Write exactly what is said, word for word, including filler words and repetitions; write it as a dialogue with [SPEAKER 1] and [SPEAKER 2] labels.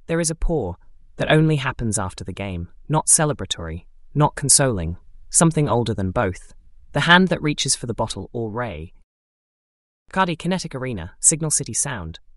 [SPEAKER 1] There is a pour that only happens after the game, not celebratory, not consoling, something older than both. The hand that reaches for the bottle or ray. Bacardi Kinetic Arena, Signal City Sound.